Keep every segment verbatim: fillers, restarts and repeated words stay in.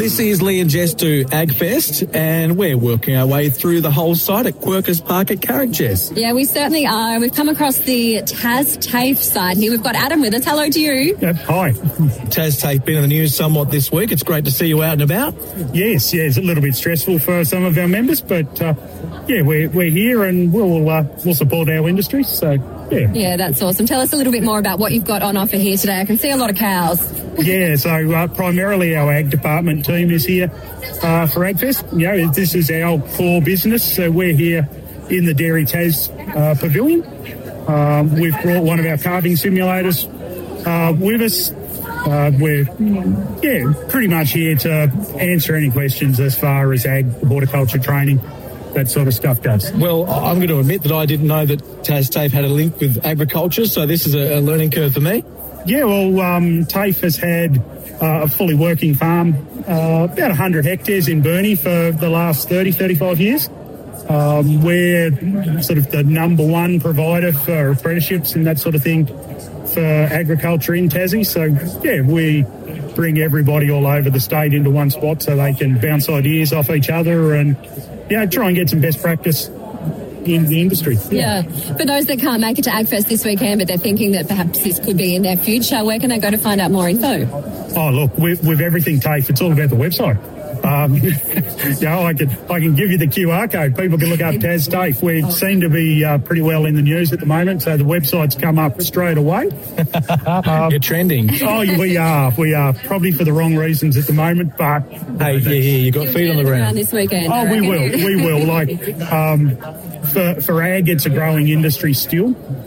This is Lee and Jess do AgFest, and we're working our way through the whole site at Quirkers Park at Carrick, Jess. Yeah, we certainly are. We've come across the Tas TAFE side here. We've got Adam with us. Hello to you. Uh, hi. Tas TAFE been in the news somewhat this week. It's great to see you out and about. Yes, yeah, it's a little bit stressful for some of our members, but uh, yeah, we're we're here and we'll uh, we'll support our industry. So yeah, yeah, that's awesome. Tell us a little bit more about what you've got on offer here today. I can see a lot of cows. Yeah, so uh, primarily our ag department team is here uh, for AgFest. You know, this is our core business, so we're here in the Dairy Tas uh, Pavilion. Um, we've brought one of our calving simulators uh, with us. Uh, we're, yeah, pretty much here to answer any questions as far as ag, horticulture training, that sort of stuff goes. Well, I'm going to admit that I didn't know that Tas TAFE had a link with agriculture, so this is a, a learning curve for me. Yeah, well, um, TAFE has had uh, a fully working farm, uh, about one hundred hectares in Burnie for the last thirty, thirty-five years. Um, we're sort of the number one provider for apprenticeships and that sort of thing for agriculture in Tassie. So, yeah, we bring everybody all over the state into one spot so they can bounce ideas off each other and, you know, try and get some best practice in the industry. Yeah. yeah. For those that can't make it to AgFest this weekend, but they're thinking that perhaps this could be in their future, where can they go to find out more info? Oh, look, with, with everything TAFE, it's all about the website. Um, you know, I can I can give you the Q R code. People can look up Tas TAFE. We seem to be uh, pretty well in the news at the moment, so the website's come up straight away. Um, You're trending. Oh, we are. We are probably for the wrong reasons at the moment, but hey, yeah, yeah, you got feet on the ground this weekend. Oh, we will. We will. Like um, for for ag, it's a growing industry still.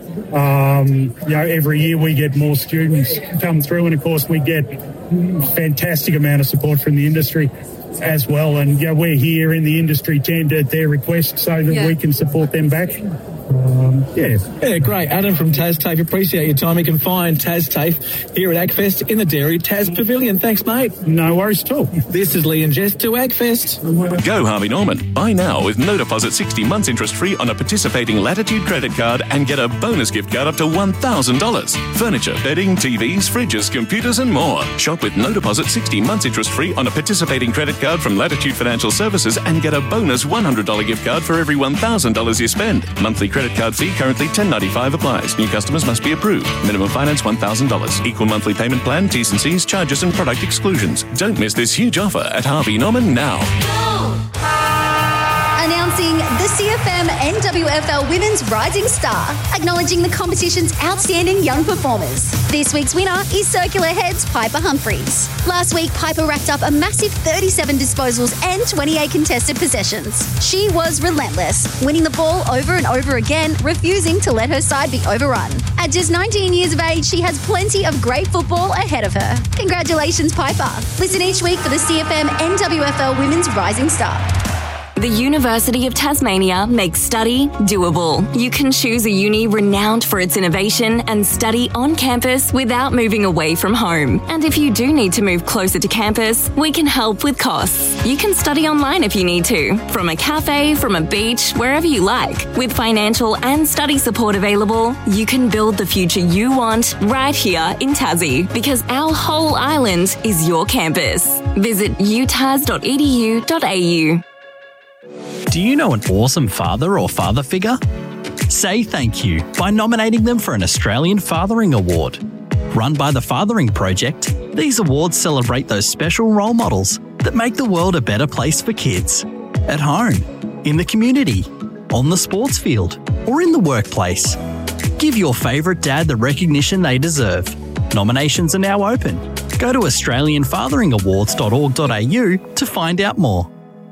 Um, you know, every year we get more students come through, and of course we get fantastic amount of support from the industry as well, and yeah, we're here in the industry tent at their request so that yeah. we can support them back. Um, yeah. Yeah, great. Adam from Tas TAFE, appreciate your time. You can find Tas TAFE here at AgFest in the Dairy Tas Pavilion. Thanks, mate. No worries at all. This is Lee and Jess to AgFest. Go Harvey Norman. Buy now with no deposit, sixty months interest free on a participating Latitude credit card and get a bonus gift card up to one thousand dollars. Furniture, bedding, T Vs, fridges, computers and more. Shop with no deposit, sixty months interest free on a participating credit card from Latitude Financial Services and get a bonus one hundred dollars gift card for every one thousand dollars you spend. Monthly credit card fee currently ten ninety-five applies. New customers must be approved. Minimum finance one thousand dollars. Equal monthly payment plan, T's and C's, charges and product exclusions. Don't miss this huge offer at Harvey Norman now. Announcing the C F M N W F L Women's Rising Star, acknowledging the competition's outstanding young performers. This week's winner is Circular Heads Piper Humphreys. Last week, Piper racked up a massive thirty-seven disposals and twenty-eight contested possessions. She was relentless, winning the ball over and over again, refusing to let her side be overrun. At just nineteen years of age, she has plenty of great football ahead of her. Congratulations, Piper. Listen each week for the C F M N W F L Women's Rising Star. The University of Tasmania makes study doable. You can choose a uni renowned for its innovation and study on campus without moving away from home. And if you do need to move closer to campus, we can help with costs. You can study online if you need to, from a cafe, from a beach, wherever you like. With financial and study support available, you can build the future you want right here in Tassie, because our whole island is your campus. Visit u tas dot e d u dot a u. Do you know an awesome father or father figure? Say thank you by nominating them for an Australian Fathering Award. Run by the Fathering Project, these awards celebrate those special role models that make the world a better place for kids. At home, in the community, on the sports field, or in the workplace. Give your favourite dad the recognition they deserve. Nominations are now open. Go to australian fathering awards dot org dot a u to find out more.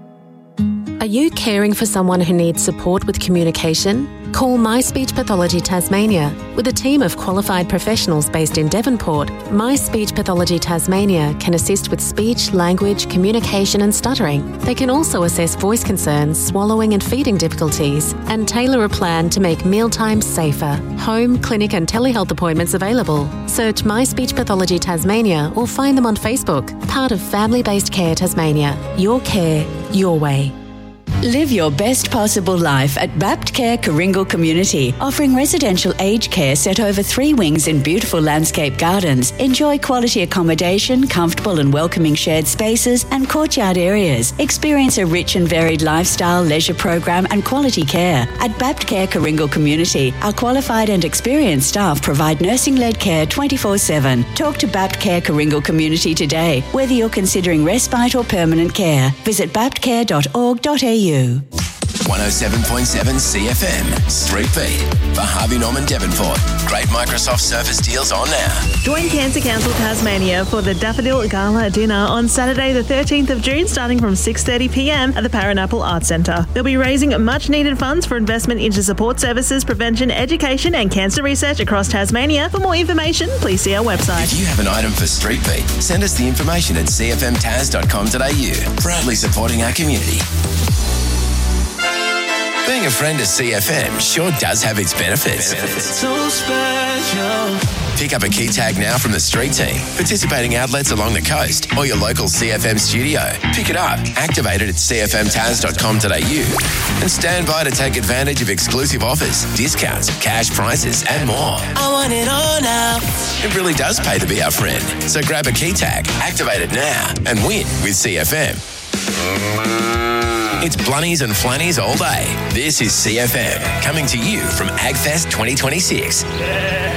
Are you caring for someone who needs support with communication? Call My Speech Pathology Tasmania. With a team of qualified professionals based in Devonport, My Speech Pathology Tasmania can assist with speech, language, communication and stuttering. They can also assess voice concerns, swallowing and feeding difficulties, and tailor a plan to make mealtimes safer. Home, clinic and telehealth appointments available. Search My Speech Pathology Tasmania or find them on Facebook. Part of Family Based Care Tasmania. Your care, your way. Live your best possible life at Baptcare Coringal Community, offering residential aged care set over three wings in beautiful landscape gardens. Enjoy quality accommodation, comfortable and welcoming shared spaces and courtyard areas. Experience a rich and varied lifestyle, leisure program and quality care. At Baptcare Coringal Community, our qualified and experienced staff provide nursing-led care twenty-four seven. Talk to Baptcare Coringal Community today, whether you're considering respite or permanent care. Visit baptcare dot org dot a u. one oh seven point seven C F M, Street Beat, for Harvey Norman Devonport. Great Microsoft Surface deals on now. Join Cancer Council Tasmania for the Daffodil Gala Dinner on Saturday the thirteenth of June starting from six thirty p m at the Paranapple Arts Centre. They'll be raising much needed funds for investment into support services, prevention, education and cancer research across Tasmania. For more information, please see our website. If you have an item for Street Beat, send us the information at c f m tas dot com dot a u. Proudly supporting our community. Being a friend of C F M sure does have its benefits. benefits. So special. Pick up a key tag now from the street team, participating outlets along the coast or your local C F M studio. Pick it up, activate it at c f m tas dot com dot a u and stand by to take advantage of exclusive offers, discounts, cash prizes and more. I want it all now. It really does pay to be our friend. So grab a key tag, activate it now and win with C F M. It's Blunnies and Flannies all day. This is C F M, coming to you from AgFest twenty twenty-six.